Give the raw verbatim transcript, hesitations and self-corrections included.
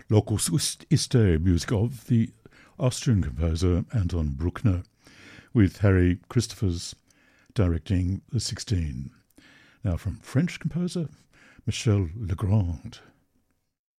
Locus Iste, music of the Austrian composer Anton Bruckner, with Harry Christophers directing the sixteen. Now from French composer Michel Legrand,